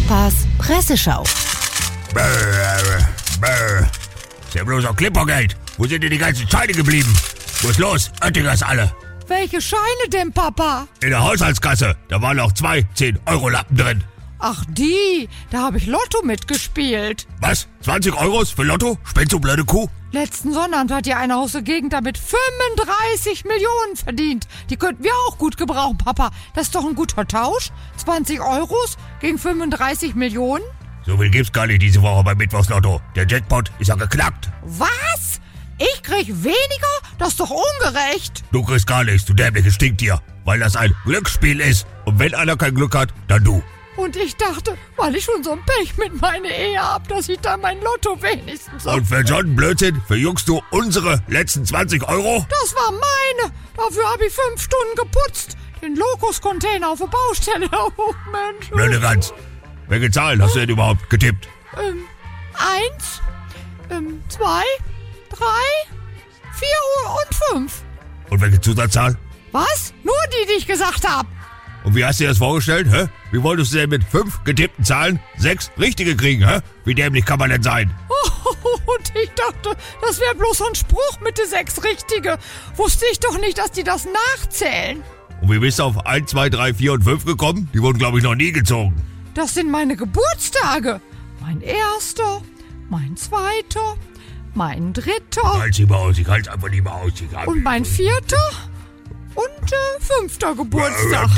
Papas Presseschau. Ist ja bloß auch Clippergeld. Wo sind denn die ganzen Scheine geblieben? Wo ist los? Oettingers alle. Welche Scheine denn, Papa? In der Haushaltskasse. Da waren noch 2 10-Euro-Lappen drin. Ach die, da habe ich Lotto mitgespielt. Was? 20 Euros für Lotto? Spinnst du, blöde Kuh? Letzten Sonnabend hat hier einer aus der Gegend damit 35 Millionen verdient. Die könnten wir auch gut gebrauchen, Papa. Das ist doch ein guter Tausch. 20 Euros gegen 35 Millionen. So viel gibt's gar nicht diese Woche beim Mittwochslotto. Der Jackpot ist ja geknackt. Was? Ich krieg weniger? Das ist doch ungerecht. Du kriegst gar nichts, du dämliches Stinktier. Weil das ein Glücksspiel ist. Und wenn einer kein Glück hat, dann du. Und ich dachte, weil ich schon so ein Pech mit meiner Ehe hab, dass ich da mein Lotto wenigstens... Und für so einen Blödsinn verjüngst du unsere letzten 20 Euro? Das war meine. Dafür habe ich 5 Stunden geputzt. Den Lokus-Container auf der Baustelle. Oh, Mensch. Blöde Gans. Welche Zahlen hast du denn überhaupt getippt? 1, 2, 3, 4 und 5. Und welche Zusatzzahl? Was? Nur die ich gesagt habe. Und wie hast du dir das vorgestellt, hä? Wie wolltest du denn mit 5 getippten Zahlen 6 richtige kriegen, hä? Wie dämlich kann man denn sein? Und ich dachte, das wäre bloß so ein Spruch mit den 6 richtige. Wusste ich doch nicht, dass die das nachzählen. Und wie bist du auf 1, 2, 3, 4 und 5 gekommen? Die wurden, glaube ich, noch nie gezogen. Das sind meine Geburtstage. Mein 1., mein 2., mein 3. Halt's lieber aus, ich halt's einfach lieber aus. Und mein 4. und 5. Geburtstag.